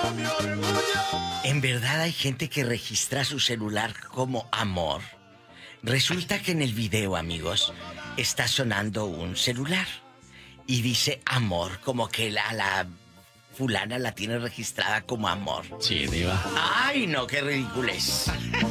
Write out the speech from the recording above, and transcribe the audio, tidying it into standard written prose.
En verdad hay gente que registra su celular como amor. Resulta que en el video, amigos, está sonando un celular y dice amor, como que la fulana la tiene registrada como amor. Sí, diva. Ay, no, qué ridiculez.